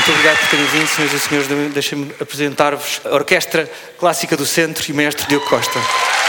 Muito obrigado por terem vindo, senhoras e senhores. Deixem-me apresentar-vos a Orquestra Clássica do Centro e Maestro Diogo Costa.